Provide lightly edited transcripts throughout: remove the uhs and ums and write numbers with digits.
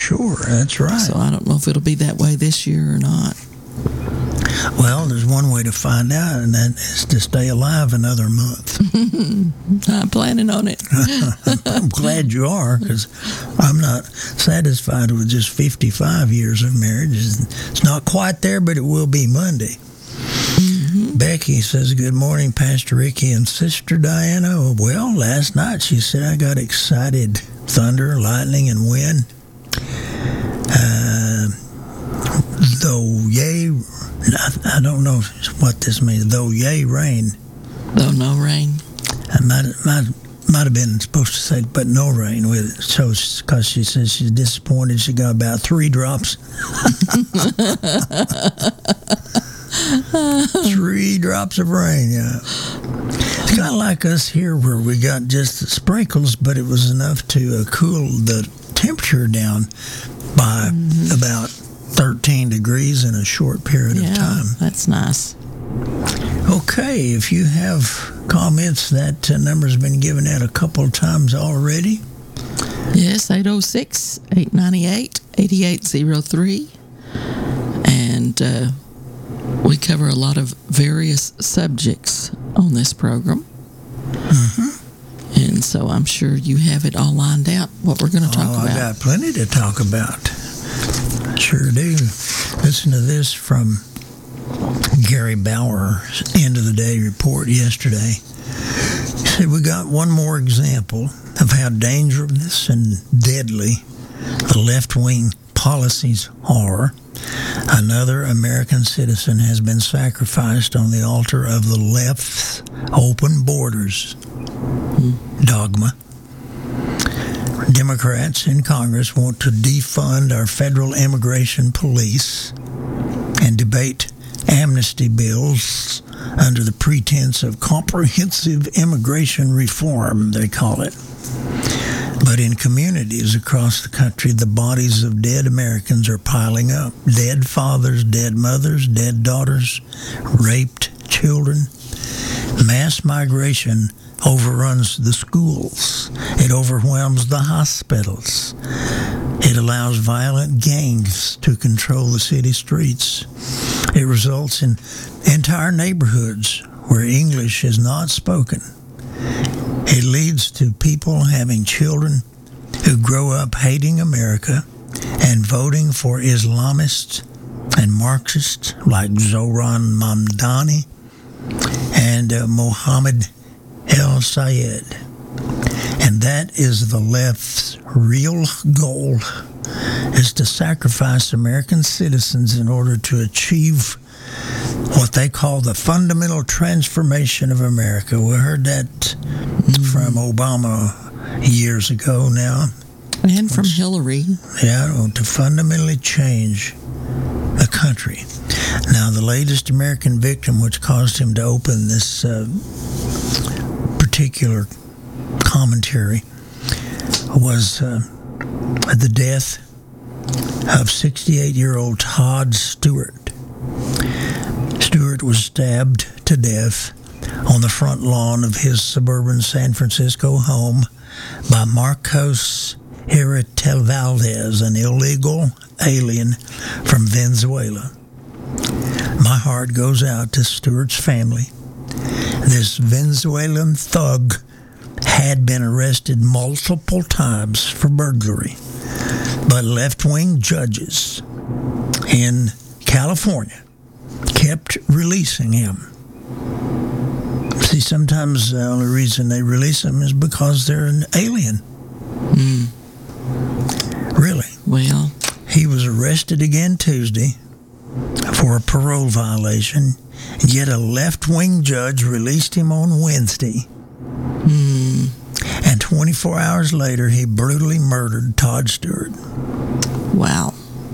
Sure, that's right. So I don't know if it'll be that way this year or not. Well, there's one way to find out, and that is to stay alive another month. I'm planning on it. I'm glad you are, because I'm not satisfied with just 55 years of marriage. It's not quite there, but it will be Monday. Becky says, good morning, Pastor Ricky and Sister Diana. Well, last night she said I got excited. Thunder, lightning, and wind. Though yea, I don't know what this means. Though yea, rain. Though no rain. I might have been supposed to say, but no rain with it. So, because she says she's disappointed, she got about 3 drops. 3 drops of rain, yeah. It's kind of like us here where we got just the sprinkles, but it was enough to cool the temperature down by about 13 degrees in a short period of time. That's nice. Okay, if you have comments, that number's been given out a couple of times already. Yes, 806-898-8803. And we cover a lot of various subjects on this program. And so I'm sure you have it all lined out, what we're going to talk about. I got plenty to talk about. I sure do. Listen to this from Gary Bauer's End of the Day report yesterday. He said, we got one more example of how dangerous and deadly the left-wing policies are. Another American citizen has been sacrificed on the altar of the left's open borders dogma. Democrats in Congress want to defund our federal immigration police and debate amnesty bills under the pretense of comprehensive immigration reform, they call it. But in communities across the country, the bodies of dead Americans are piling up. Dead fathers, dead mothers, dead daughters, raped children. Mass migration overruns the schools. It overwhelms the hospitals. It allows violent gangs to control the city streets. It results in entire neighborhoods where English is not spoken. It leads to people having children who grow up hating America and voting for Islamists and Marxists like Zohran Mamdani and Mohammed El-Sayed. And that is the left's real goal, is to sacrifice American citizens in order to achieve what they call the fundamental transformation of America. We heard that from Obama years ago now. And from Hillary. Yeah, to fundamentally change the country. Now, the latest American victim, which caused him to open this particular commentary, was the death of 68-year-old Todd Stewart. Stewart was stabbed to death on the front lawn of his suburban San Francisco home by Marcos Heritel Valdez, an illegal alien from Venezuela. My heart goes out to Stewart's family. This Venezuelan thug had been arrested multiple times for burglary, but left-wing judges in California kept releasing him. See, sometimes the only reason they release him is because they're an alien. Really. Well, he was arrested again Tuesday for a parole violation, yet a left-wing judge released him on Wednesday. And 24 hours later, he brutally murdered Todd Stewart. Wow.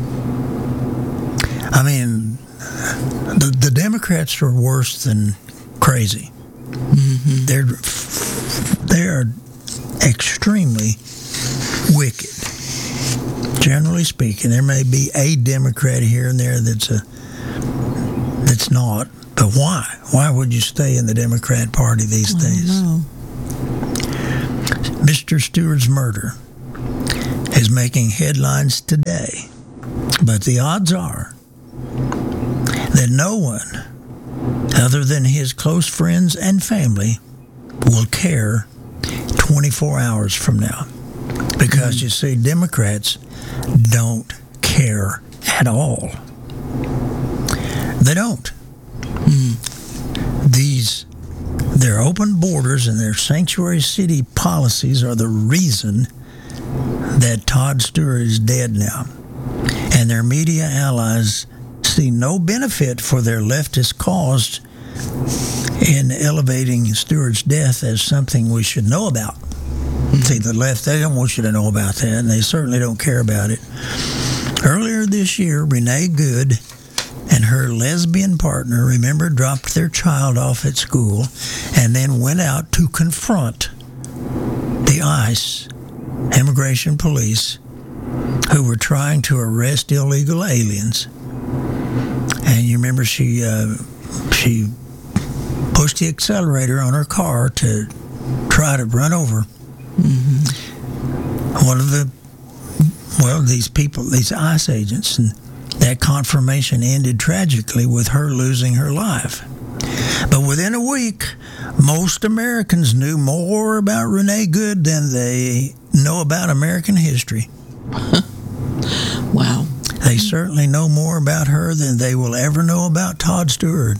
I mean, the Democrats are worse than crazy. They are extremely wicked. Generally speaking, there may be a Democrat here and there that's not. But why? Why would you stay in the Democrat Party these days? I don't know. Mr. Stewart's murder is making headlines today. But the odds are that no one other than his close friends and family will care 24 hours from now. Because you see, Democrats don't care at all. They don't. Their open borders and their sanctuary city policies are the reason that Todd Stewart is dead now. And their media allies see no benefit for their leftist cause in elevating Stewart's death as something we should know about. See, the left, they don't want you to know about that, and they certainly don't care about it. Earlier this year, Renee Good and her lesbian partner, remember, dropped their child off at school and then went out to confront the ICE, immigration police, who were trying to arrest illegal aliens. And you remember she pushed the accelerator on her car to try to run over one of these people, these ICE agents, and that confirmation ended tragically with her losing her life. But within a week, most Americans knew more about Renee Good than they know about American history. Wow. They certainly know more about her than they will ever know about Todd Stewart,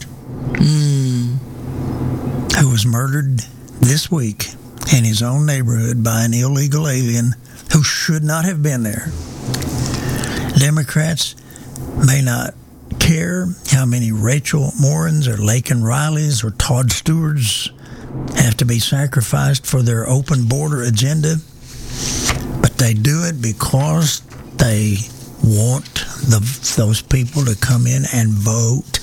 who was murdered this week in his own neighborhood by an illegal alien who should not have been there. Democrats may not care how many Rachel Morrins or Laken Rileys or Todd Stewarts have to be sacrificed for their open border agenda, but they do it because they want those people to come in and vote.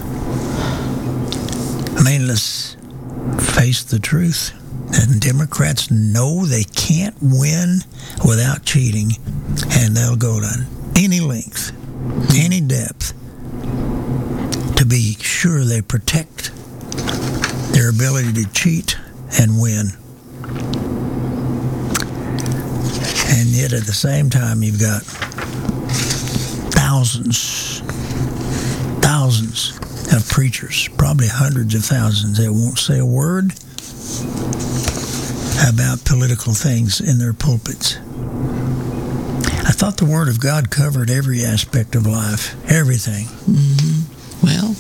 I mean, let's face the truth. And Democrats know they can't win without cheating, and they'll go to any length, any depth, to be sure they protect their ability to cheat and win. And yet at the same time, you've got thousands of preachers, probably hundreds of thousands, that won't say a word about political things in their pulpits. I thought the Word of God covered every aspect of life, everything. Well,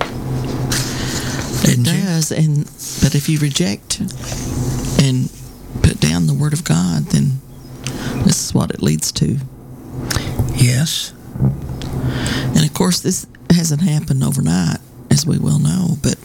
it does, but if you reject and put down the Word of God, then this is what it leads to. Yes. And of course, this hasn't happened overnight, as we well know, but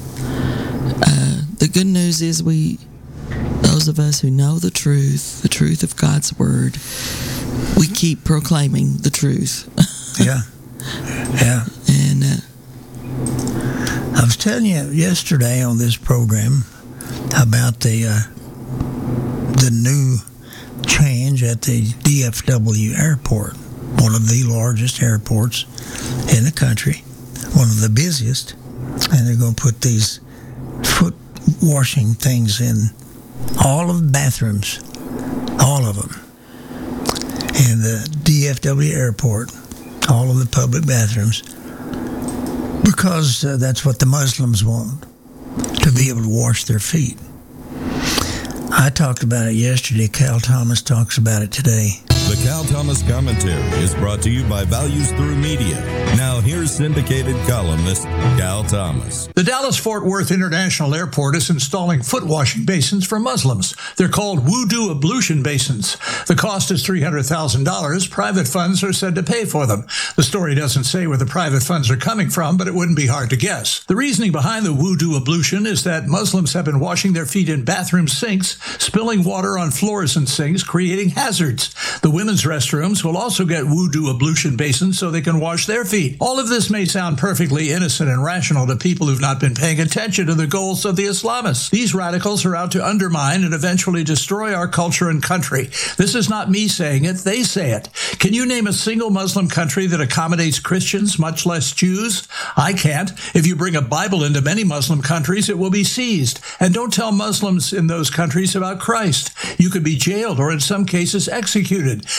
the good news is those of us who know the truth of God's Word, we keep proclaiming the truth. Yeah. And I was telling you yesterday on this program about the new change at the DFW airport, one of the largest airports in the country, one of the busiest, and they're going to put these foot washing things in all of the bathrooms, all of them, in the DFW airport, all of the public bathrooms, because that's what the Muslims want, to be able to wash their feet. I talked about it yesterday. Cal Thomas talks about it today. The Cal Thomas Commentary is brought to you by Values Through Media. Now here's syndicated columnist Cal Thomas. The Dallas-Fort Worth International Airport is installing foot washing basins for Muslims. They're called wudu ablution basins. The cost is $300,000. Private funds are said to pay for them. The story doesn't say where the private funds are coming from, but it wouldn't be hard to guess. The reasoning behind the wudu ablution is that Muslims have been washing their feet in bathroom sinks, spilling water on floors and sinks, creating hazards. The women's restrooms will also get wudu ablution basins so they can wash their feet. All of this may sound perfectly innocent and rational to people who've not been paying attention to the goals of the Islamists. These radicals are out to undermine and eventually destroy our culture and country. This is not me saying it, they say it. Can you name a single Muslim country that accommodates Christians, much less Jews? I can't. If you bring a Bible into many Muslim countries, it will be seized. And don't tell Muslims in those countries about Christ. You could be jailed or in some cases executed.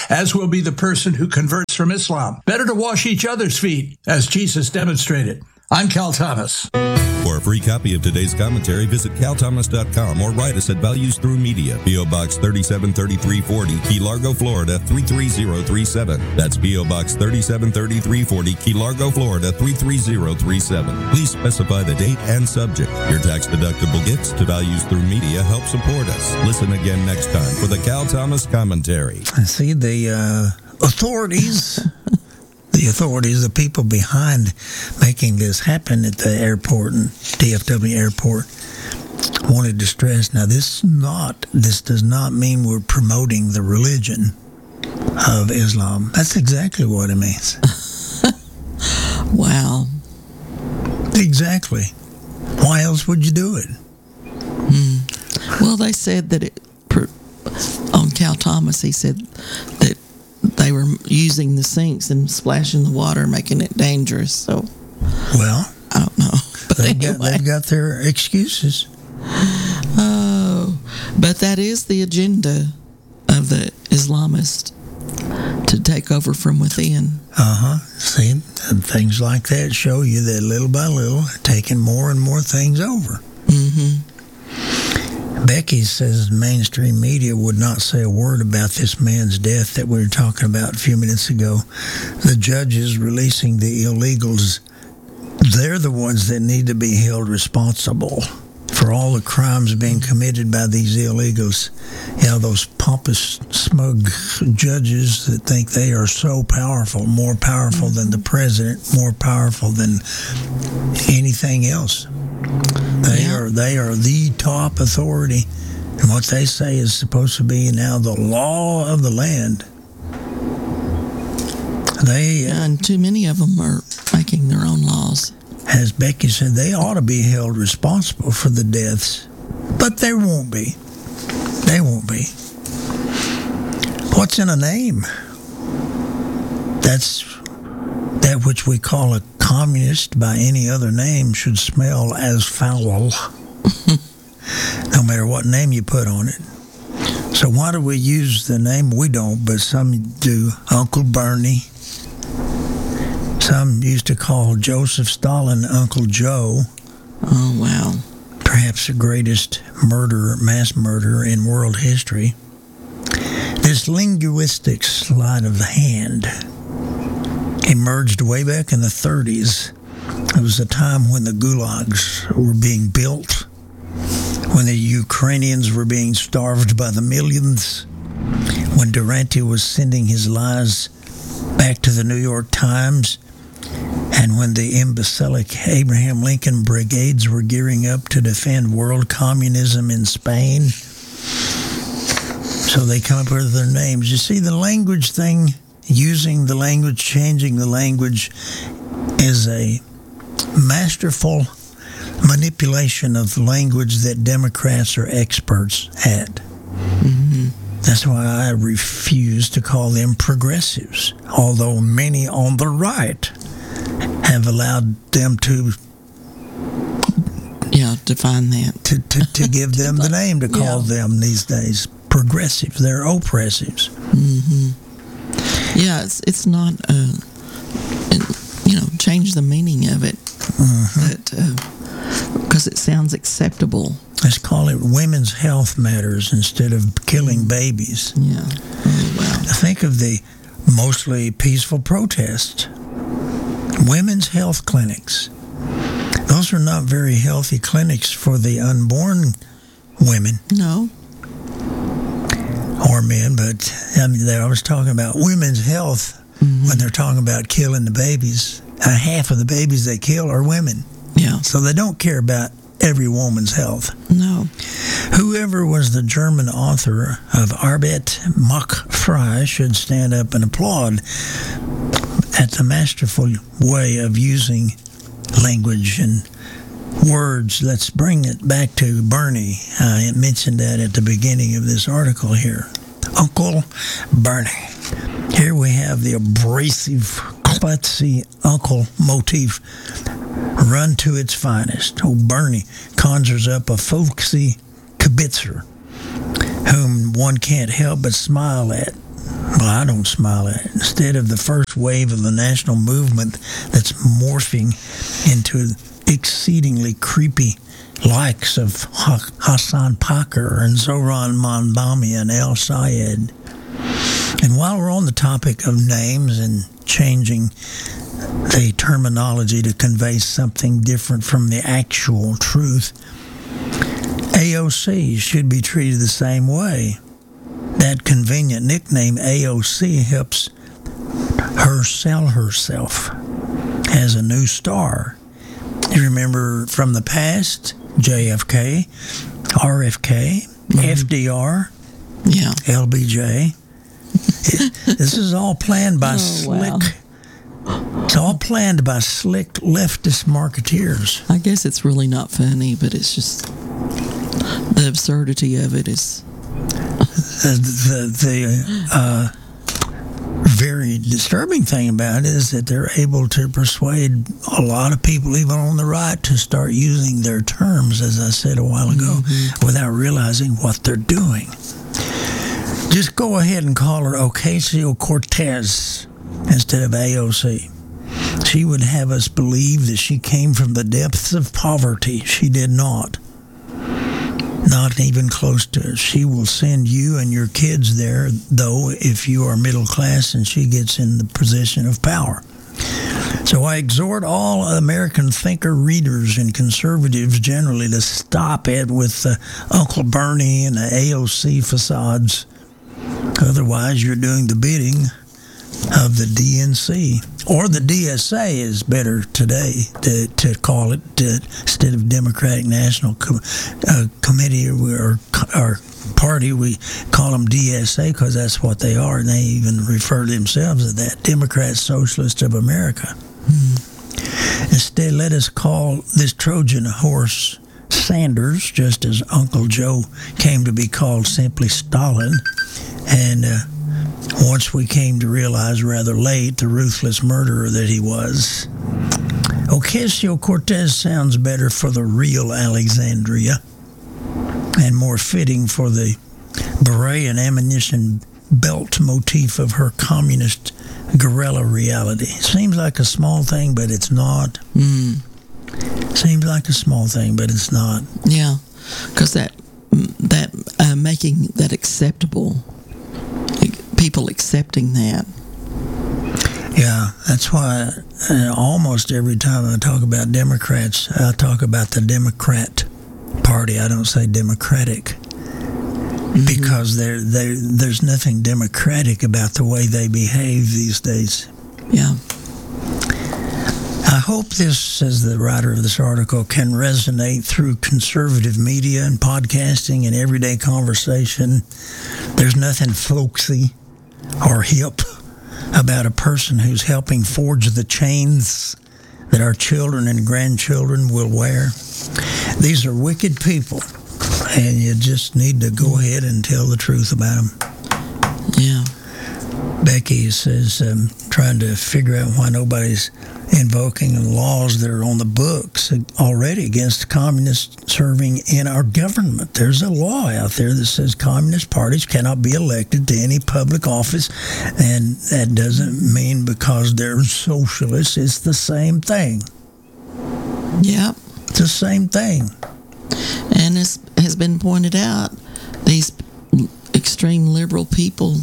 as will be the person who converts from Islam. Better to wash each other's feet, as Jesus demonstrated. I'm Cal Thomas. For a free copy of today's commentary, visit calthomas.com or write us at Values Through Media, P.O. Box 373340, Key Largo, Florida 33037. That's P.O. Box 373340, Key Largo, Florida 33037. Please specify the date and subject. Your tax-deductible gifts to Values Through Media help support us. Listen again next time for the Cal Thomas Commentary. I see the authorities... the people behind making this happen at the airport and DFW airport wanted to stress, now this does not mean we're promoting the religion of Islam. That's exactly what it means. Wow. Exactly. Why else would you do it? Well, they said that on Cal Thomas, he said that they were using the sinks and splashing the water, making it dangerous. So, well, I don't know. But they've got their excuses. Oh, but that is the agenda of the Islamists, to take over from within. See, and things like that show you that little by little, taking more and more things over. Becky says mainstream media would not say a word about this man's death that we were talking about a few minutes ago. The judges releasing the illegals, they're the ones that need to be held responsible for all the crimes being committed by these illegals. Yeah, those pompous, smug judges that think they are so powerful, more powerful than the president, more powerful than anything else. They are the top authority, and what they say is supposed to be now the law of the land. And too many of them are making their own laws. As Becky said, they ought to be held responsible for the deaths, but they won't be. They won't be. What's in a name? That's that which we call a communist by any other name should smell as foul, no matter what name you put on it. So why do we use the name? We don't, but some do. Uncle Bernie. Some used to call Joseph Stalin Uncle Joe. Oh, wow. Perhaps the greatest mass murderer in world history. This linguistic sleight of the hand emerged way back in the 30s. It was a time when the gulags were being built, when the Ukrainians were being starved by the millions, when Durante was sending his lies back to the New York Times, and when the imbecilic Abraham Lincoln brigades were gearing up to defend world communism in Spain. So they come up with their names. You see, the language thing, using the language, changing the language, is a masterful manipulation of language that Democrats are experts at. That's why I refuse to call them progressives, although many on the right have allowed them to define that. To give them the name to call them these days progressives. They're oppressives. Yeah, it's not, change the meaning of it, because it sounds acceptable. Let's call it women's health matters instead of killing babies. Yeah. Oh, wow. Think of the mostly peaceful protests. Women's health clinics. Those are not very healthy clinics for the unborn women. No. Or men, but I was talking about women's health when they're talking about killing the babies. Half of the babies they kill are women. Yeah. So they don't care about every woman's health. No. Whoever was the German author of Arbeit macht frei should stand up and applaud at the masterful way of using language and words. Let's bring it back to Bernie. I mentioned that at the beginning of this article here. Uncle Bernie. Here we have the abrasive, klutzy uncle motif run to its finest. Old Bernie conjures up a folksy kibitzer whom one can't help but smile at. Well, I don't smile at it. Instead of the first wave of the national movement that's morphing into exceedingly creepy likes of Hassan Packer and Zohran Mamdani and El Sayed. And while we're on the topic of names and changing the terminology to convey something different from the actual truth, AOC should be treated the same way. That convenient nickname AOC helps her sell herself as a new star. You remember from the past, JFK, RFK, FDR, LBJ. This is all planned by slick. Wow. It's all planned by slick leftist marketeers. I guess it's really not funny, but it's just the absurdity of it is. The very disturbing thing about it is that they're able to persuade a lot of people, even on the right, to start using their terms, as I said a while ago, without realizing what they're doing. Just go ahead and call her Ocasio-Cortez instead of AOC. She would have us believe that she came from the depths of poverty. She did not. Not even close to it. She will send you and your kids there, though, if you are middle class and she gets in the position of power. So I exhort all American thinker readers and conservatives generally to stop it with Uncle Bernie and the AOC facades. Otherwise, you're doing the bidding of the DNC. Or the DSA is better today to call it, instead of Democratic National Committee or party, we call them DSA because that's what they are, and they even refer to themselves as that, Democrat Socialist of America. Instead, let us call this Trojan horse Sanders, just as Uncle Joe came to be called simply Stalin, and once we came to realize rather late the ruthless murderer that he was. Ocasio-Cortez sounds better for the real Alexandria and more fitting for the beret and ammunition belt motif of her communist guerrilla reality. Seems like a small thing, but it's not. Seems like a small thing, but it's not. Yeah, because that making that acceptable, people accepting that. Yeah, that's why almost every time I talk about Democrats, I talk about the Democrat Party. I don't say Democratic, because there's nothing democratic about the way they behave these days. Yeah. I hope this, says the writer of this article, can resonate through conservative media and podcasting and everyday conversation. There's nothing folksy or hip about a person who's helping forge the chains that our children and grandchildren will wear. These are wicked people, and you just need to go ahead and tell the truth about them. Yeah. Becky says, trying to figure out why nobody's invoking laws that are on the books already against communists serving in our government. There's a law out there that says communist parties cannot be elected to any public office, and that doesn't mean because they're socialists. It's the same thing. Yeah. It's the same thing. And as has been pointed out, these extreme liberal people,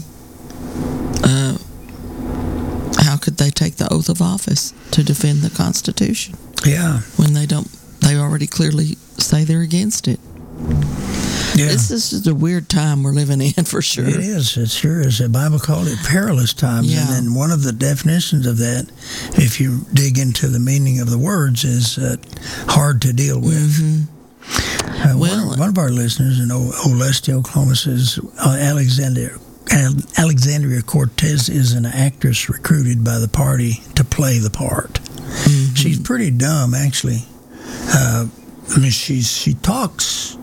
how could they take the oath of office to defend the Constitution? Yeah. When they already clearly say they're against it. Yeah. This is just a weird time we're living in, for sure. It is. It sure is. The Bible called it perilous times. Yeah. And then one of the definitions of that, if you dig into the meaning of the words, is hard to deal with. Mm-hmm. One of our listeners in Oleste, Oklahoma, says Alexandria Cortez is an actress recruited by the party to play the part. Mm-hmm. She's pretty dumb, actually. I mean, she talks,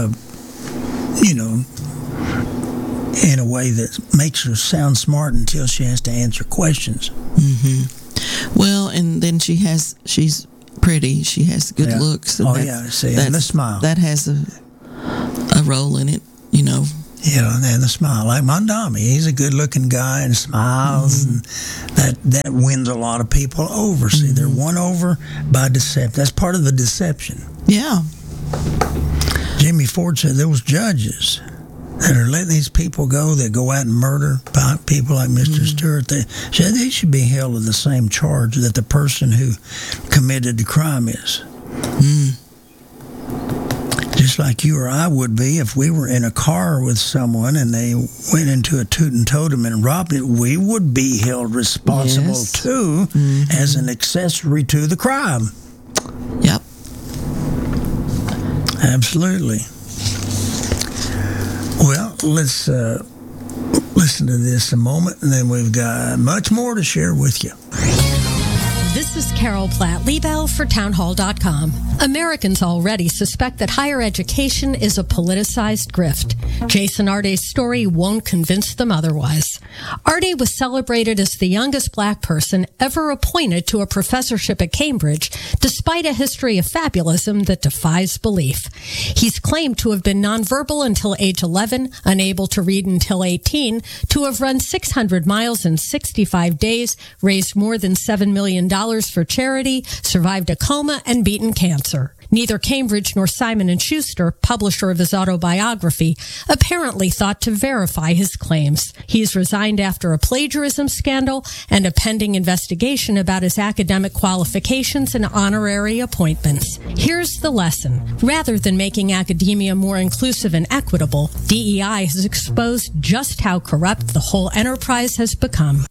in a way that makes her sound smart until she has to answer questions. Mm-hmm. Well, and then she's pretty. She has good looks. And and the smile. That has a role in it, And the smile. Like Mondami, he's a good-looking guy and smiles, and that wins a lot of people over. See, they're won over by deception. That's part of the deception. Yeah. Jimmy Ford said those judges that are letting these people go that go out and murder people like Mr. Stewart, they said they should be held to the same charge that the person who committed the crime is. Just like you or I would be if we were in a car with someone and they went into a toot and totem and robbed it, we would be held responsible too as an accessory to the crime. Yep. Absolutely. Well, let's listen to this a moment, and then we've got much more to share with you. This is Carol Platt-Liebau for townhall.com. Americans already suspect that higher education is a politicized grift. Jason Arde's story won't convince them otherwise. Arde was celebrated as the youngest black person ever appointed to a professorship at Cambridge, despite a history of fabulism that defies belief. He's claimed to have been nonverbal until age 11, unable to read until 18, to have run 600 miles in 65 days, raised more than $7 million for charity, survived a coma, and beaten cancer. Neither Cambridge nor Simon & Schuster, publisher of his autobiography, apparently thought to verify his claims. He's resigned after a plagiarism scandal and a pending investigation about his academic qualifications and honorary appointments. Here's the lesson. Rather than making academia more inclusive and equitable, DEI has exposed just how corrupt the whole enterprise has become.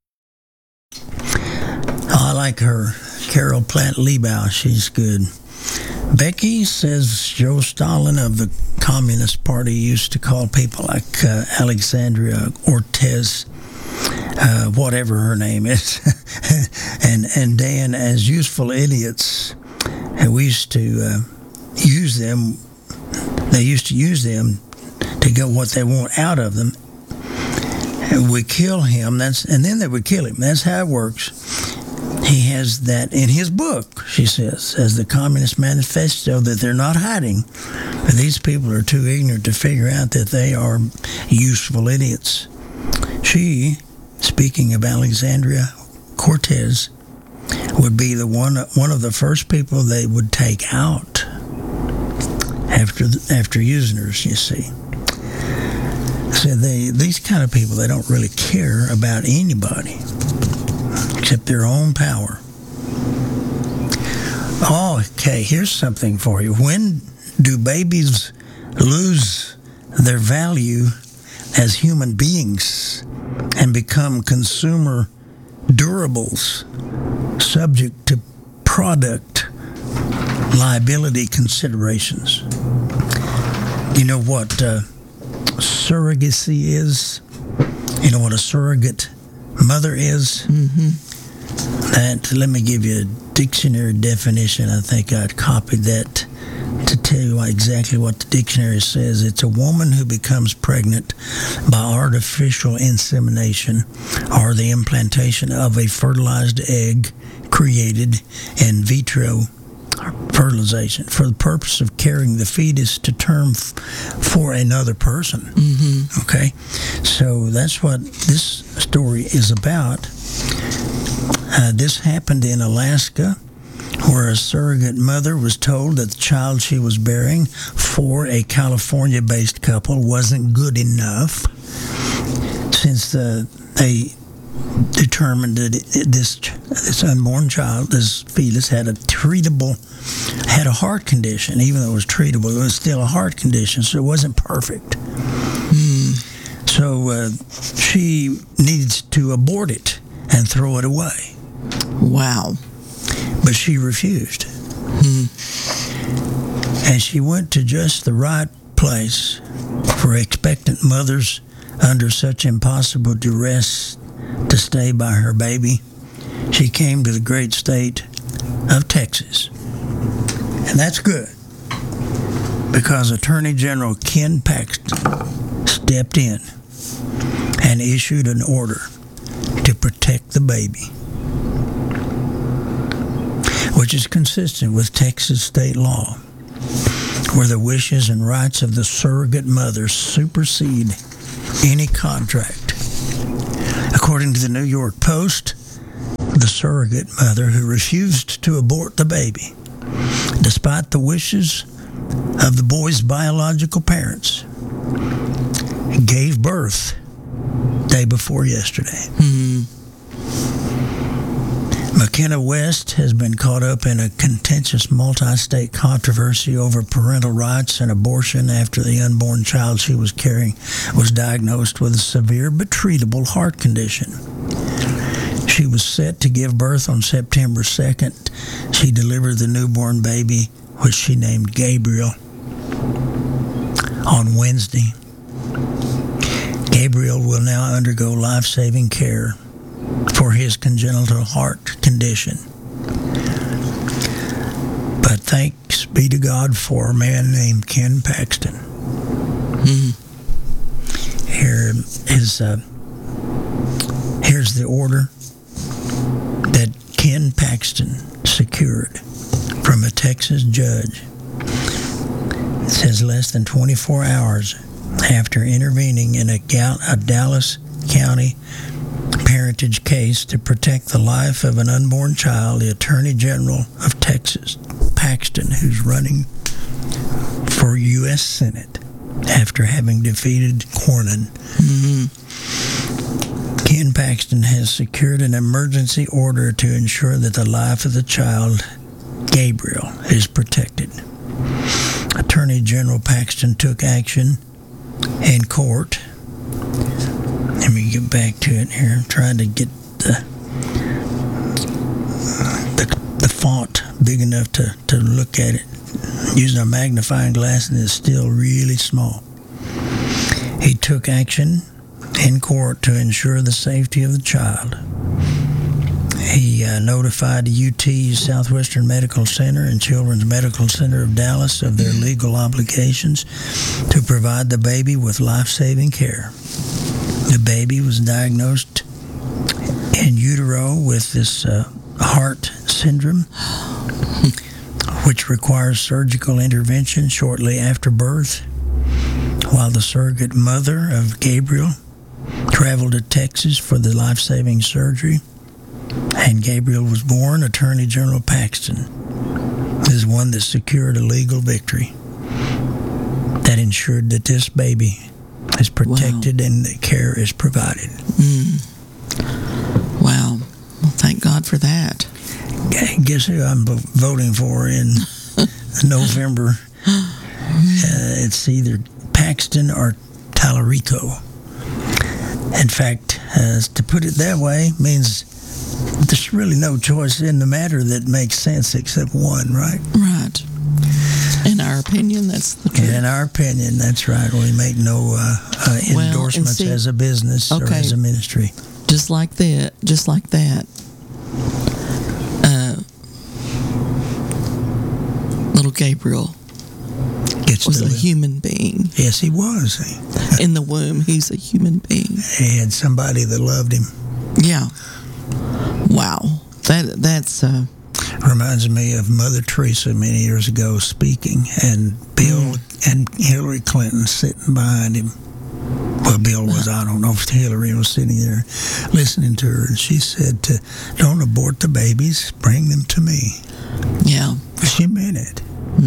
I like her, Carol Platt-Liebau. She's good. Becky says Joe Stalin of the Communist Party used to call people like Alexandria Ortiz, whatever her name is, and Dan as useful idiots. And we used to use them. They used to use them to get what they want out of them. And we kill him. And then they would kill him. That's how it works. He has that in his book, she says, as the Communist Manifesto, that they're not hiding. But these people are too ignorant to figure out that they are useful idiots. She, speaking of Alexandria Cortez, would be the one of the first people they would take out after using her, you see. So these kind of people, they don't really care about anybody except their own power. Oh, okay, here's something for you. When do babies lose their value as human beings and become consumer durables, subject to product liability considerations? You know what surrogacy is? You know what a surrogate mother is? Let me give you a dictionary definition. I think I'd copied that to tell you exactly what the dictionary says. It's a woman who becomes pregnant by artificial insemination or the implantation of a fertilized egg created in vitro fertilization for the purpose of carrying the fetus to term for another person. Okay? So that's what this story is about. This happened in Alaska, where a surrogate mother was told that the child she was bearing for a California-based couple wasn't good enough, since they determined that this unborn child, this fetus, had a heart condition. Even though it was treatable, it was still a heart condition, so it wasn't perfect. So she needs to abort it and throw it away. Wow. But she refused. And she went to just the right place for expectant mothers under such impossible duress to stay by her baby. She came to the great state of Texas. And that's good, because Attorney General Ken Paxton stepped in and issued an order to protect the baby, which is consistent with Texas state law, where the wishes and rights of the surrogate mother supersede any contract. According to the New York Post, the surrogate mother who refused to abort the baby, despite the wishes of the boy's biological parents, gave birth day before yesterday. McKenna West has been caught up in a contentious multi-state controversy over parental rights and abortion after the unborn child she was carrying was diagnosed with a severe but treatable heart condition. She was set to give birth on September 2nd. She delivered the newborn baby, which she named Gabriel, on Wednesday. Gabriel will now undergo life-saving care for his congenital heart condition. But thanks be to God for a man named Ken Paxton. Here's the order that Ken Paxton secured from a Texas judge. It says less than 24 hours after intervening in a Dallas County parentage case to protect the life of an unborn child, the Attorney General of Texas, Paxton, who's running for U.S. Senate after having defeated Cornyn. Ken Paxton has secured an emergency order to ensure that the life of the child, Gabriel, is protected. Attorney General Paxton took action in court. Let me get back to it here. I'm trying to get the font big enough to look at it. Using a magnifying glass, and it's still really small. He took action in court to ensure the safety of the child. He notified the UT Southwestern Medical Center and Children's Medical Center of Dallas of their legal obligations to provide the baby with life-saving care. The baby was diagnosed in utero with this heart syndrome, which requires surgical intervention shortly after birth, while the surrogate mother of Gabriel traveled to Texas for the life-saving surgery, and Gabriel was born. Attorney General Paxton is one that secured a legal victory that ensured that this baby is protected and that care is provided. Wow. Well, thank God for that. Guess who I'm voting for in November? It's either Paxton or Tallarico. In fact, to put it that way means there's really no choice in the matter that makes sense except one, right? Right. In our opinion, that's the truth. In our opinion, that's right. We make no endorsements as a business or as a ministry. Just like that. Little Gabriel was a human being. Yes, he was. In the womb, he's a human being. He had somebody that loved him. Yeah. Wow. That's reminds me of Mother Teresa many years ago speaking, and Bill and Hillary Clinton sitting behind him. Well, Bill was, I don't know if Hillary was sitting there listening to her, and she said, "Don't abort the babies, bring them to me." Yeah. She meant it.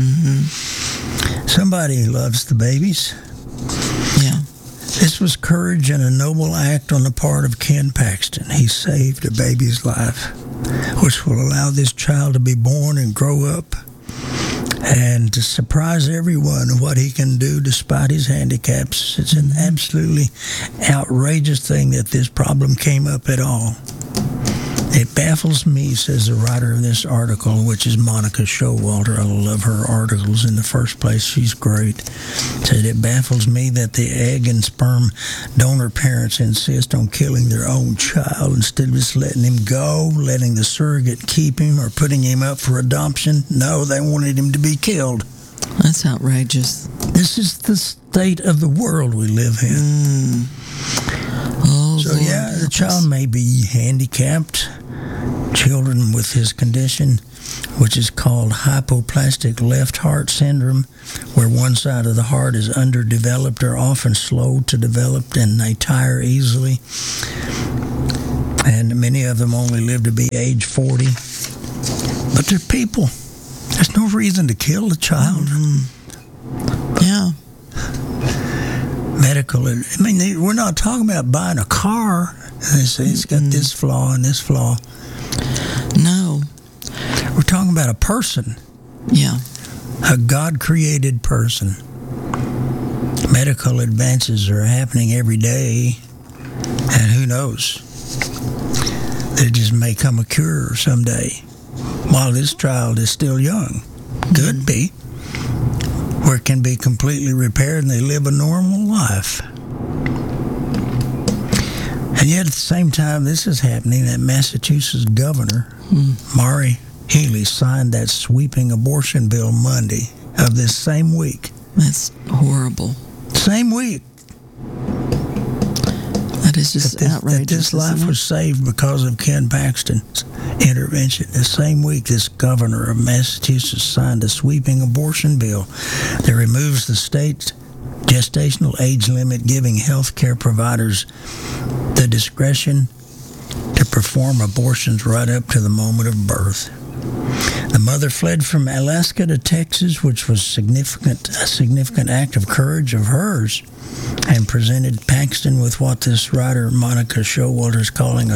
Somebody loves the babies. Yeah. This was courage and a noble act on the part of Ken Paxton. He saved a baby's life, which will allow this child to be born and grow up and to surprise everyone of what he can do despite his handicaps. It's an absolutely outrageous thing that this problem came up at all. It baffles me, says the writer of this article, which is Monica Showalter. I love her articles in the first place. She's great. Said it baffles me that the egg and sperm donor parents insist on killing their own child instead of just letting him go, letting the surrogate keep him, or putting him up for adoption. No, they wanted him to be killed. That's outrageous. This is the state of the world we live in. Oh, so, yeah, the child may be handicapped, children with his condition, which is called hypoplastic left heart syndrome, where one side of the heart is underdeveloped or often slow to develop, and they tire easily. And many of them only live to be age 40. But they're people. There's no reason to kill a child. Yeah. Medical, we're not talking about buying a car. They say it's got this flaw and this flaw. No. We're talking about a person. Yeah. A God-created person. Medical advances are happening every day, and who knows? There just may come a cure someday. While this child is still young, could be, where it can be completely repaired and they live a normal life. And yet at the same time this is happening, that Massachusetts governor, Maury Healey, signed that sweeping abortion bill Monday of this same week. That's horrible. Same week. That is just outrageous. That this life was saved because of Ken Paxton's intervention. The same week, this governor of Massachusetts signed a sweeping abortion bill that removes the state's gestational age limit, giving health care providers the discretion to perform abortions right up to the moment of birth. The mother fled from Alaska to Texas, which was a significant act of courage of hers, and presented Paxton with what this writer Monica Showalter is calling a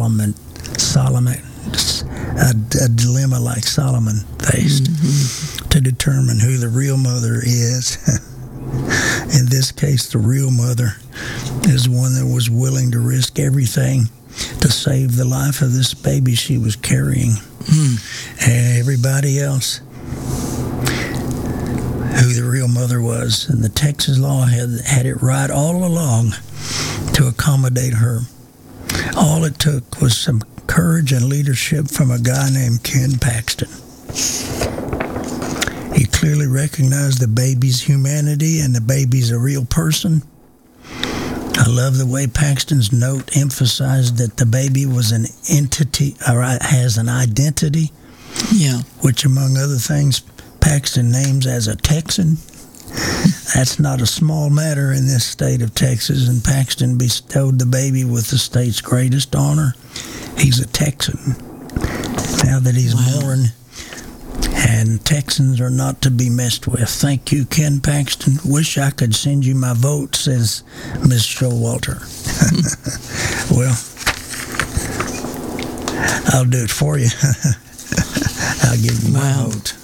dilemma like Solomon faced, to determine who the real mother is. In this case, the real mother is one that was willing to risk everything to save the life of this baby she was carrying. And everybody else, who the real mother was. And the Texas law had it right all along to accommodate her. All it took was some courage and leadership from a guy named Ken Paxton. He clearly recognized the baby's humanity, and the baby's a real person. I love the way Paxton's note emphasized that the baby was an entity, or has an identity, which, among other things, Paxton names as a Texan. That's not a small matter in this state of Texas, and Paxton bestowed the baby with the state's greatest honor. He's a Texan. Now that he's born, and Texans are not to be messed with. Thank you, Ken Paxton. Wish I could send you my vote, says Ms. Showalter. Well, I'll do it for you. I'll give you my vote.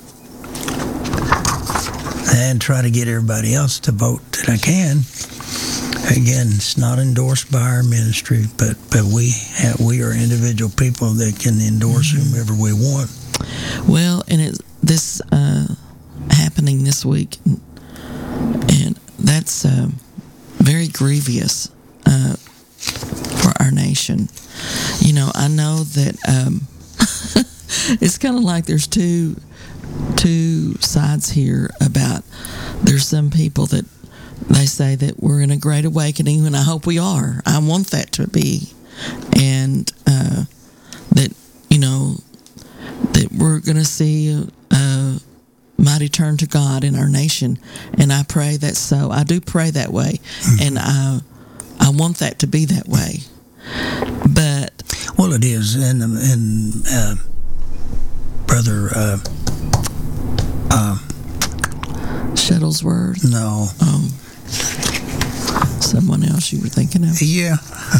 And try to get everybody else to vote that I can. Again, it's not endorsed by our ministry, but we are individual people that can endorse whomever we want. Well, and this happening this week, and that's very grievous for our nation. You know, I know that it's kind of like there's two sides here about. There's some people that they say that we're in a great awakening, and I hope we are. I want that to be, and that, you know, that we're going to see a mighty turn to God in our nation, and I pray that's so. I do pray that way, and I want that to be that way. But well, it is, and Brother Shuttlesworth. No. Someone else you were thinking of? Yeah.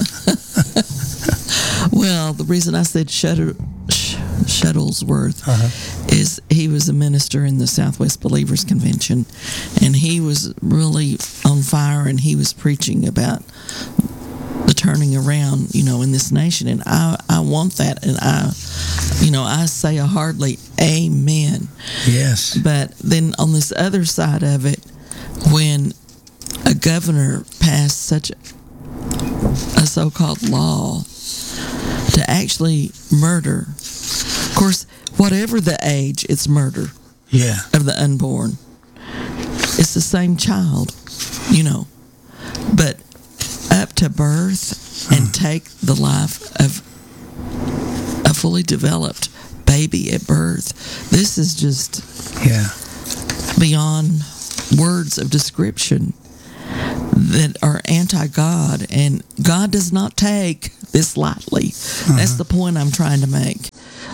Well, the reason I said Shuttlesworth is he was a minister in the Southwest Believers Convention, and he was really on fire, and he was preaching about the turning around, you know, in this nation, and I want that, and I say a heartily amen. Yes. But then on this other side of it, when a governor passed such a so-called law to actually murder, of course, whatever the age, it's murder. Yeah. Of the unborn. It's the same child, you know. But up to birth and take the life of fully developed baby at birth. This is just beyond words of description that are anti-God, and God does not take this lightly. That's the point I'm trying to make.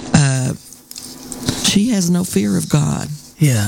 She has no fear of God. Yeah.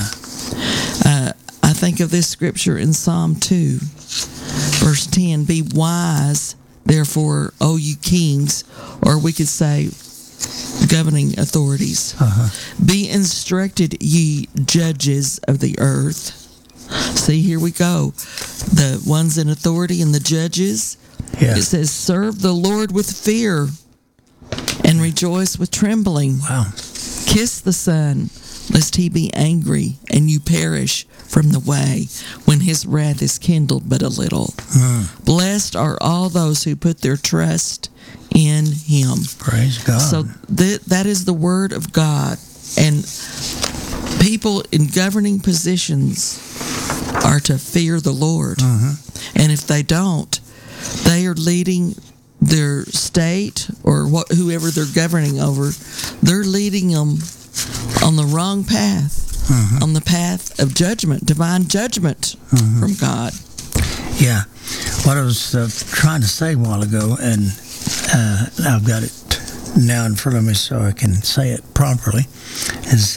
I think of this scripture in Psalm 2, verse 10, "Be wise, therefore, O you kings," or we could say governing authorities. "Be instructed, ye judges of the earth." See, here we go. The ones in authority and the judges. It says, "Serve the Lord with fear and rejoice with trembling. Wow. Kiss the Son, lest he be angry and you perish from the way when his wrath is kindled but a little. Blessed are all those who put their trust in him." Praise God. So that is the word of God. And people in governing positions are to fear the Lord. And if they don't, they are leading their state or whoever they're governing over, they're leading them on the wrong path, on the path of judgment, divine judgment from God. Yeah. What I was trying to say a while ago, and I've got it now in front of me so I can say it properly, is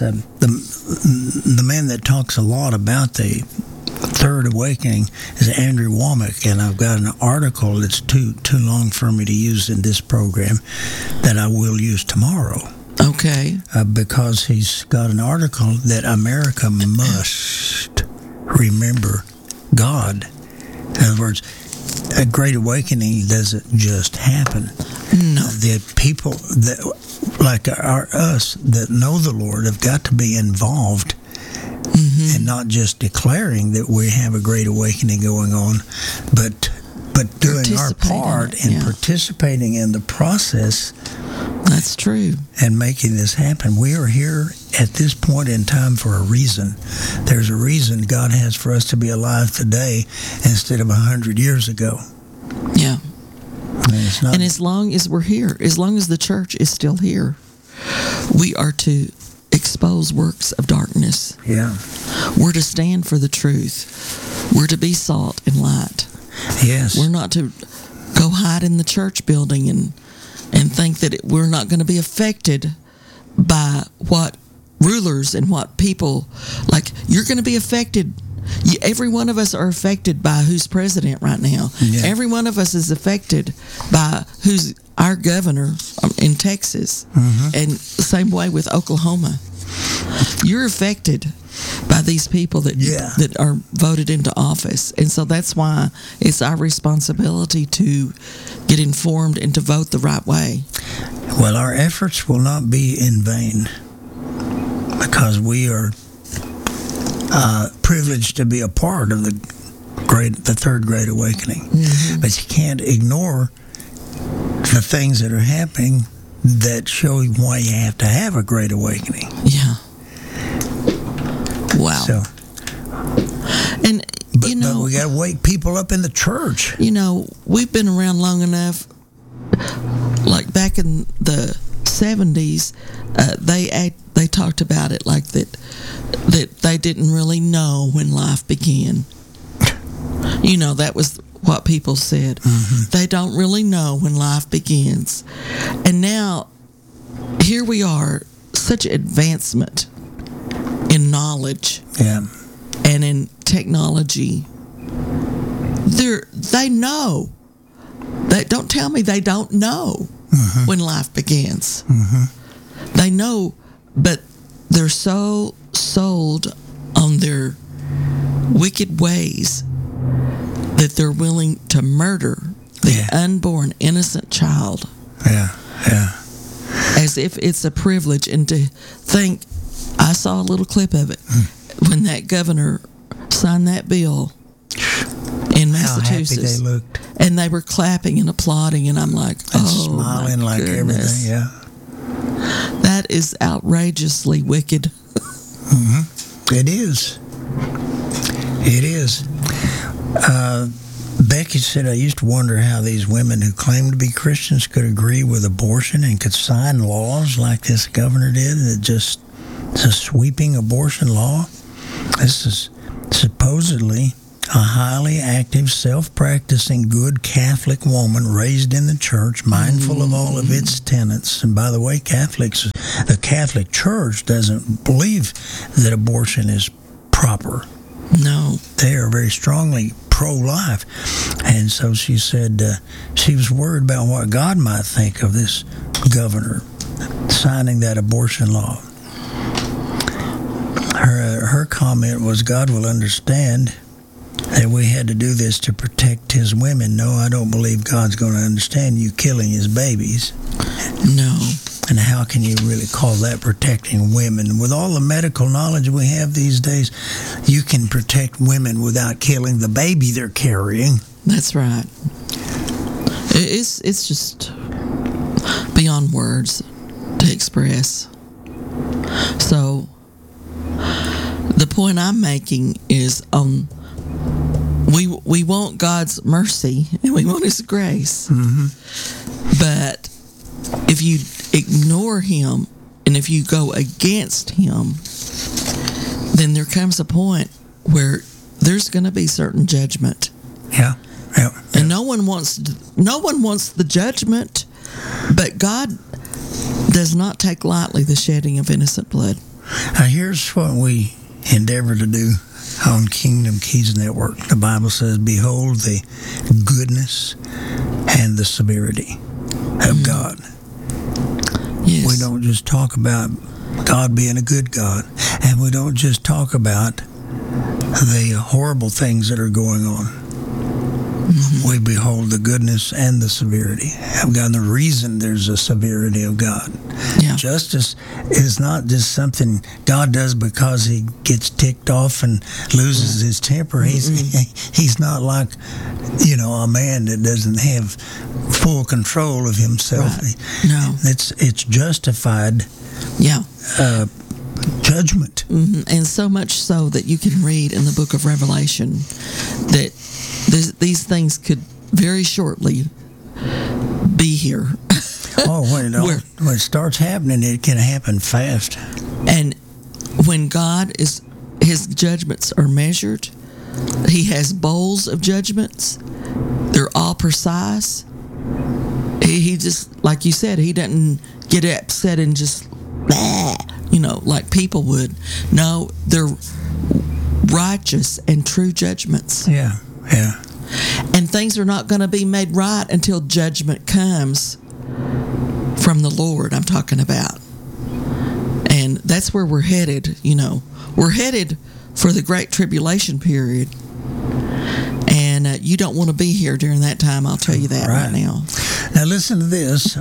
the man that talks a lot about the Third Awakening is Andrew Womack, and I've got an article that's too long for me to use in this program that I will use tomorrow. Okay. Because he's got an article that America must remember God. In other words, a Great Awakening doesn't just happen. No. The people that, like us, that know the Lord have got to be involved and not just declaring that we have a Great Awakening going on, but doing our part and participating in the process. That's true. And making this happen. We are here at this point in time for a reason. There's a reason God has for us to be alive today instead of 100 years ago. Yeah. It's not, and as long as we're here, as long as the church is still here, we are to expose works of darkness. Yeah. We're to stand for the truth. We're to be salt and light. Yes. We're not to go hide in the church building and think that we're not going to be affected by what rulers and what people, like, you're going to be affected. Every one of us are affected by who's president right now. Yeah. Every one of us is affected by who's our governor in Texas. And the same way with Oklahoma. You're affected by these people that are voted into office. And so that's why it's our responsibility to get informed and to vote the right way. Well, our efforts will not be in vain because we are privileged to be a part of the Third Great Awakening. But you can't ignore the things that are happening that show why you have to have a Great Awakening. Yeah. Wow. So, but we got to wake people up in the church. We've been around long enough. Like back in the 70s, they talked about it like that they didn't really know when life began. That was what people said. They don't really know when life begins. And now, here we are, such advancement in knowledge and in technology. They know. Don't tell me they don't know when life begins. They know, but they're so sold on their wicked ways that they're willing to murder the unborn innocent child. As if it's a privilege, and to think, I saw a little clip of it when that governor signed that bill in Massachusetts. How happy they looked. And they were clapping and applauding, and I'm like, and smiling my like goodness. everything. That is outrageously wicked. It is. It is. Becky said, I used to wonder how these women who claim to be Christians could agree with abortion and could sign laws like this governor did, that just it's a sweeping abortion law. This is supposedly a highly active, self-practicing, good Catholic woman raised in the church, mindful of all of its tenets. And by the way, the Catholic Church doesn't believe that abortion is proper. No. They are very strongly pro-life. And so she said she was worried about what God might think of this governor signing that abortion law. Her comment was, God will understand that we had to do this to protect his women. No, I don't believe God's going to understand you killing his babies. No. And how can you really call that protecting women? With all the medical knowledge we have these days, you can protect women without killing the baby they're carrying. That's right. It's just beyond words to express. So the point I'm making is we want God's mercy and we want his grace. Mm-hmm. But if you ignore him and if you go against him, then there comes a point where there's going to be certain judgment. Yeah. And no one wants the judgment, but God does not take lightly the shedding of innocent blood. Now here's what we endeavor to do on Kingdom Keys Network. The Bible says, behold the goodness and the severity of God. Yes. We don't just talk about God being a good God, and we don't just talk about the horrible things that are going on. Mm-hmm. We behold the goodness and the severity of God. And the reason there's a severity of God. Yeah. Justice is not just something God does because he gets ticked off and loses his temper. He's not like, a man that doesn't have full control of himself. Right. No. It's justified judgment. Mm-hmm. And so much so that you can read in the book of Revelation that these things could very shortly be here. When it starts happening, it can happen fast. And when his judgments are measured, he has bowls of judgments. They're all precise. He just, like you said, he doesn't get upset and just, like people would. No, they're righteous and true judgments. Yeah. And things are not going to be made right until judgment comes from the Lord, I'm talking about. And that's where we're headed, We're headed for the Great Tribulation period. And you don't want to be here during that time, I'll tell you that right now. Now listen to this.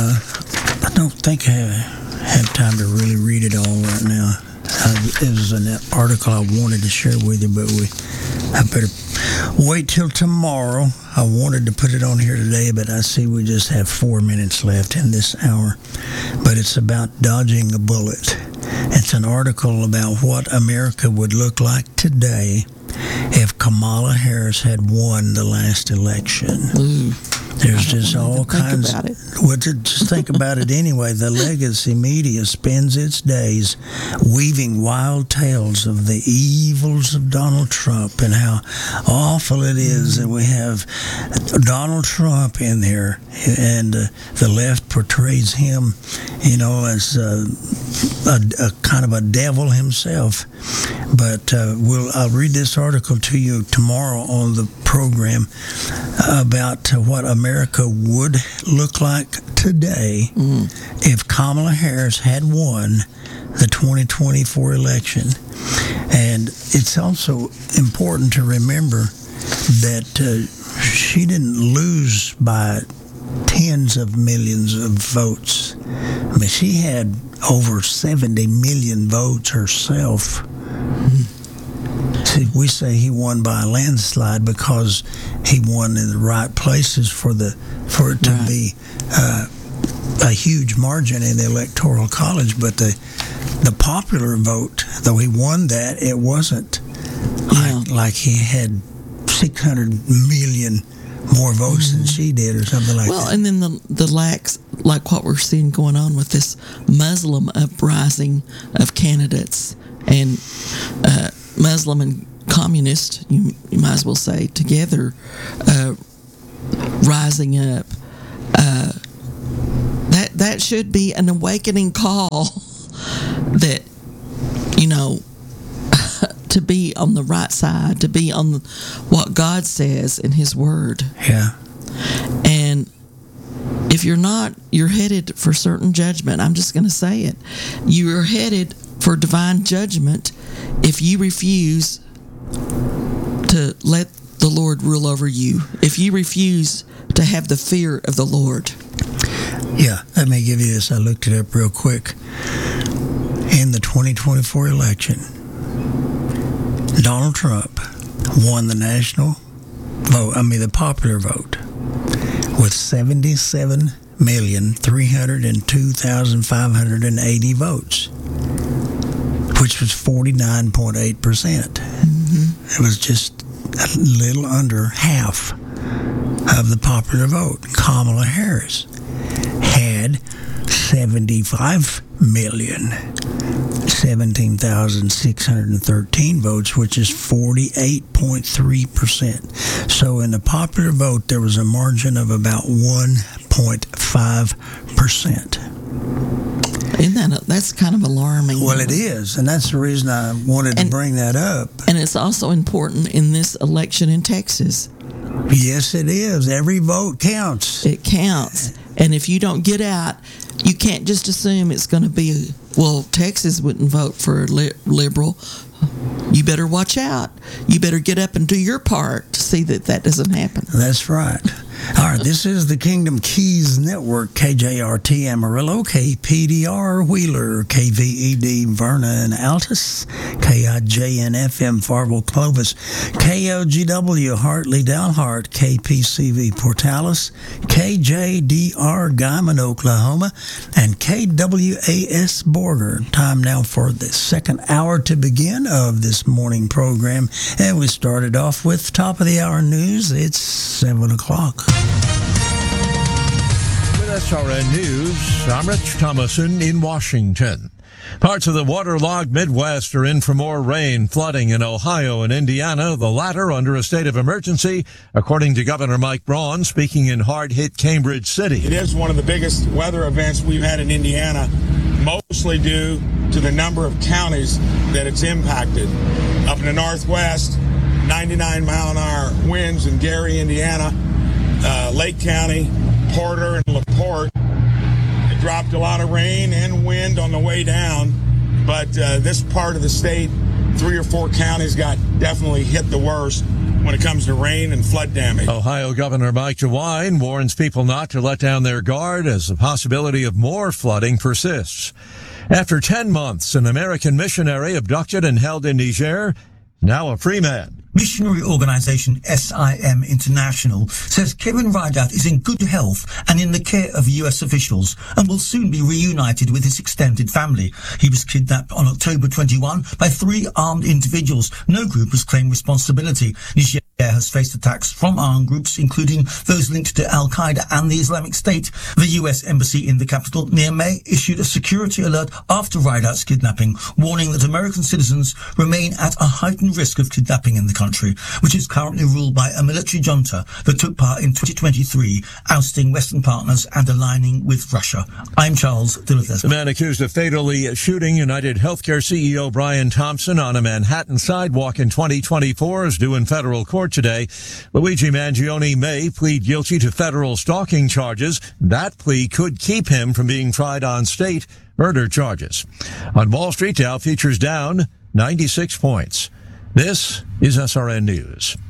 I don't think I have time to really read it all right now. It was an article I wanted to share with you, but I better wait till tomorrow. I wanted to put it on here today, but I see we just have 4 minutes left in this hour. But it's about dodging a bullet. It's an article about what America would look like today if Kamala Harris had won the last election. Ooh. There's just all kinds. Just think about it anyway. The legacy media spends its days weaving wild tales of the evils of Donald Trump and how awful it is that we have Donald Trump in there, and the left portrays him, as a kind of a devil himself. But I'll read this article to you tomorrow on the program about what America would look like today if Kamala Harris had won the 2024 election. And it's also important to remember that she didn't lose by tens of millions of votes. I mean, she had over 70 million votes herself. See, we say he won by a landslide because he won in the right places for it to be a huge margin in the Electoral College. But the popular vote, though he won that, it wasn't like he had 600 million more votes than she did, or something like that. Well, and then the lacks, like what we're seeing going on with this Muslim uprising of candidates, and Muslim and communist, you might as well say, together, rising up. That should be an awakening call that, to be on the right side, to be on what God says in His Word. Yeah. And if you're not, you're headed for certain judgment. I'm just going to say it. You're headed for divine judgment if you refuse to let the Lord rule over you, if you refuse to have the fear of the Lord. Yeah, let me give you this. I looked it up real quick. In the 2024 election, Donald Trump won the national vote, the popular vote, with 77,302,580 votes, which was 49.8%. It was just a little under half of the popular vote. Kamala Harris had 75,017,613 votes, which is 48.3%. So in the popular vote, there was a margin of about 1.5%. That's kind of alarming. Well, it is, and that's the reason I wanted to bring that up. And it's also important in this election in Texas. Yes, it is. Every vote counts. It counts. And if you don't get out, you can't just assume it's going to be, Texas wouldn't vote for a liberal. You better watch out. You better get up and do your part to see that doesn't happen. That's right. All right, this is the Kingdom Keys Network, KJRT Amarillo, KPDR Wheeler, KVED Verna and Altus, KIJN FM Farville Clovis, KLGW Hartley Dalhart, KPCV Portales, KJDR Guyman, Oklahoma, and KWAS Borger. Time now for the second hour to begin of this morning program, and we started off with top of the hour news. It's 7 o'clock. With SRN News, I'm Rich Thomason in Washington. Parts of the waterlogged Midwest are in for more rain, flooding in Ohio and Indiana, the latter under a state of emergency, according to Governor Mike Braun, speaking in hard-hit Cambridge City. It is one of the biggest weather events we've had in Indiana, mostly due to the number of counties that it's impacted. Up in the Northwest, 99-mile-an-hour winds in Gary, Indiana, Lake County, Porter, and LaPorte. It dropped a lot of rain and wind on the way down, but this part of the state, 3 or 4 counties got definitely hit the worst when it comes to rain and flood damage. Ohio Governor Mike DeWine warns people not to let down their guard as the possibility of more flooding persists. After 10 months, an American missionary abducted and held in Niger, now a free man. Missionary organization SIM International says Kevin Rideout is in good health and in the care of U.S. officials and will soon be reunited with his extended family. He was kidnapped on October 21 by 3 armed individuals. No group has claimed responsibility. Niger has faced attacks from armed groups, including those linked to Al-Qaeda and the Islamic State. The U.S. Embassy in the capital, Niamey, issued a security alert after Rideout's kidnapping, warning that American citizens remain at a heightened risk of kidnapping in the country, which is currently ruled by a military junta that took part in 2023, ousting Western partners and aligning with Russia. I'm Charles Dillithers. The man accused of fatally shooting United Healthcare CEO Brian Thompson on a Manhattan sidewalk in 2024 is due in federal court today. Luigi Mangione may plead guilty to federal stalking charges. That plea could keep him from being tried on state murder charges. On Wall Street, Dow futures down 96 points. This is SRN News.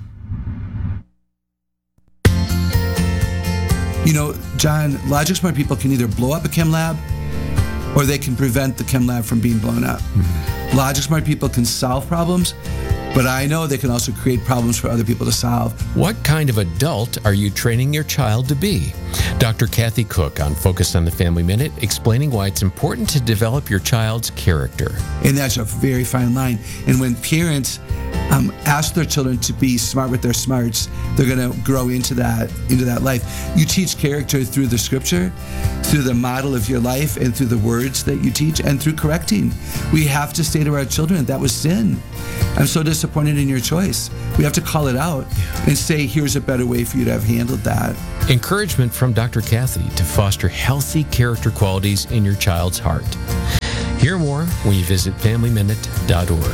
You know, John, logic smart people can either blow up a chem lab or they can prevent the chem lab from being blown up. Logic smart people can solve problems, but I know they can also create problems for other people to solve. What kind of adult are you training your child to be? Dr. Kathy Cook on Focus on the Family Minute, explaining why it's important to develop your child's character. And that's a very fine line. And when parents ask their children to be smart with their smarts, they're going to grow into that life. You teach character through the scripture, through the model of your life, and through the words that you teach, and through correcting. We have to say to our children, that was sin. I'm so disappointed in your choice. We have to call it out and say, here's a better way for you to have handled that. Encouragement from Dr. Kathy to foster healthy character qualities in your child's heart. Hear more when you visit FamilyMinute.org.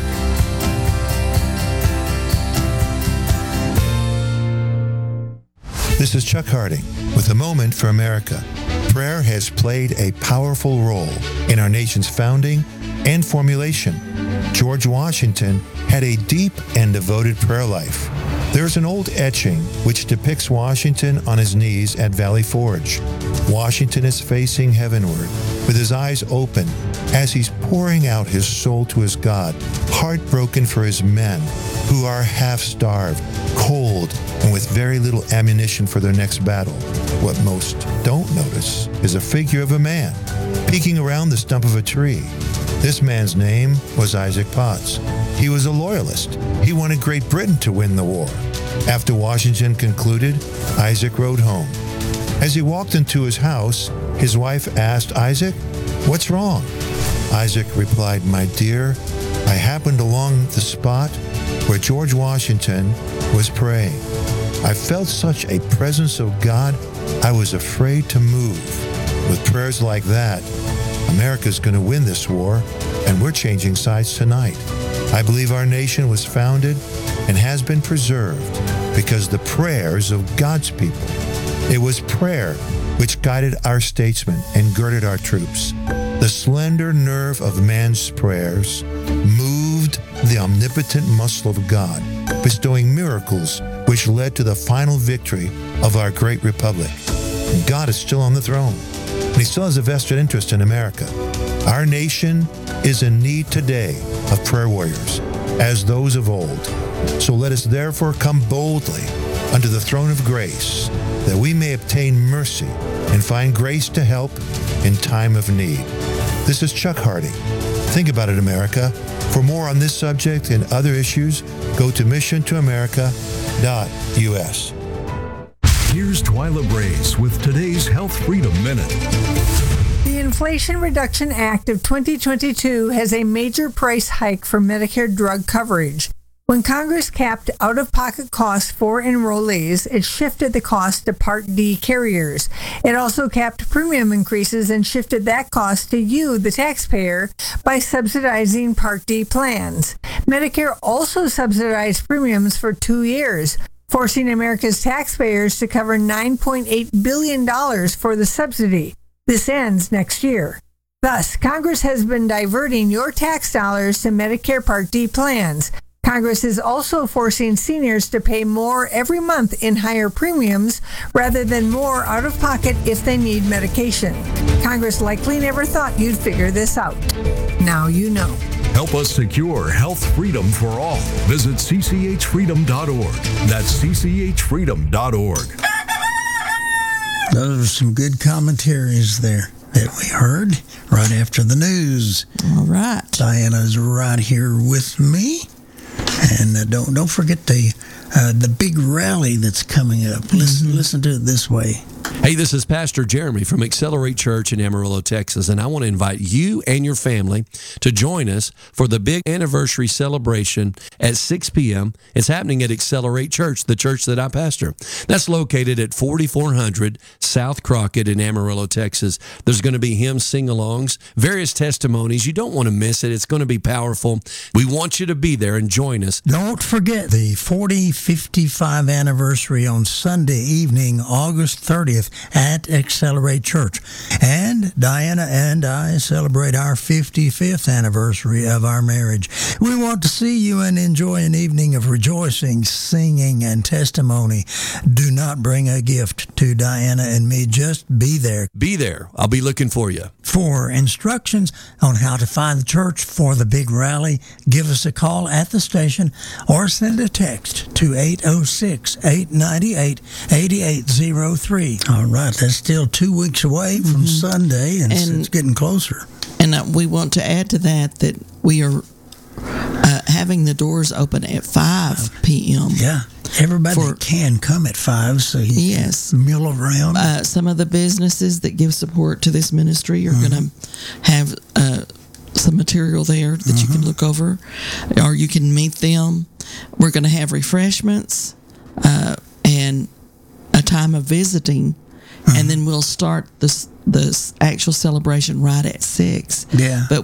This is Chuck Harding with A Moment for America. Prayer has played a powerful role in our nation's founding and formulation. George Washington had a deep and devoted prayer life. There's an old etching which depicts Washington on his knees at Valley Forge. Washington is facing heavenward with his eyes open as he's pouring out his soul to his God, heartbroken for his men who are half-starved, cold, and with very little ammunition for their next battle. What most don't notice is a figure of a man peeking around the stump of a tree. This man's name was Isaac Potts. He was a loyalist. He wanted Great Britain to win the war. After Washington concluded, Isaac rode home. As he walked into his house, his wife asked Isaac, "What's wrong?" Isaac replied, "My dear, I happened along the spot where George Washington was praying. I felt such a presence of God, I was afraid to move." With prayers like that, America's going to win this war, and we're changing sides tonight. I believe our nation was founded and has been preserved because the prayers of God's people. It was prayer which guided our statesmen and girded our troops. The slender nerve of man's prayers moved the omnipotent muscle of God, bestowing miracles which led to the final victory of our great republic. God is still on the throne, and he still has a vested interest in America. Our nation is in need today of prayer warriors, as those of old. So let us therefore come boldly unto the throne of grace, that we may obtain mercy and find grace to help in time of need. This is Chuck Harding. Think about it, America. For more on this subject and other issues, go to missiontoamerica.us. Here's Twyla Brace with today's Health Freedom Minute. The Inflation Reduction Act of 2022 has a major price hike for Medicare drug coverage. When Congress capped out-of-pocket costs for enrollees, it shifted the cost to Part D carriers. It also capped premium increases and shifted that cost to you, the taxpayer, by subsidizing Part D plans. Medicare also subsidized premiums for 2 years, forcing America's taxpayers to cover $9.8 billion for the subsidy. This ends next year. Thus, Congress has been diverting your tax dollars to Medicare Part D plans. Congress is also forcing seniors to pay more every month in higher premiums rather than more out of pocket if they need medication. Congress likely never thought you'd figure this out. Now you know. Help us secure health freedom for all. Visit cchfreedom.org. That's cchfreedom.org. Those are some good commentaries there that we heard right after the news. All right. Diana's right here with me. And don't forget the big rally that's coming up. Listen to it this way. Hey, this is Pastor Jeremy from Accelerate Church in Amarillo, Texas, and I want to invite you and your family to join us for the big anniversary celebration at 6 p.m. It's happening at Accelerate Church, the church that I pastor. That's located at 4400 South Crockett in Amarillo, Texas. There's going to be hymn sing-alongs, various testimonies. You don't want to miss it. It's going to be powerful. We want you to be there and join us. Don't forget the 40-55 anniversary on Sunday evening, August 30th. At Accelerate Church. And Diana and I celebrate our 55th anniversary of our marriage. We want to see you and enjoy an evening of rejoicing, singing, and testimony. Do not bring a gift to Diana and me. Just be there. Be there. I'll be looking for you. For instructions on how to find the church for the big rally, give us a call at the station or send a text to 806-898-8803. All right, that's still 2 weeks away from Sunday, and it's getting closer. And we want to add to that we are having the doors open at 5 p.m. Yeah. Everybody can come at 5, so you can mill around. Some of the businesses that give support to this ministry are going to have some material there that you can look over, or you can meet them. We're going to have refreshments and a time of visiting, and then we'll start the actual celebration right at 6. Yeah. But